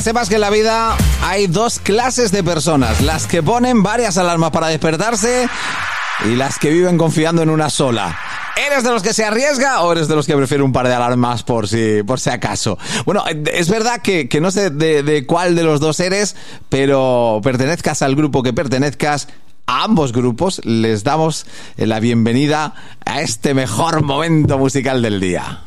sepas que en la vida hay dos clases de personas, las que ponen varias alarmas para despertarse y las que viven confiando en una sola. ¿Eres de los que se arriesga o eres de los que prefiere un par de alarmas por si acaso? Bueno, es verdad que no sé de cuál de los dos eres, pero pertenezcas al grupo que pertenezcas, a ambos grupos les damos la bienvenida a este mejor momento musical del día.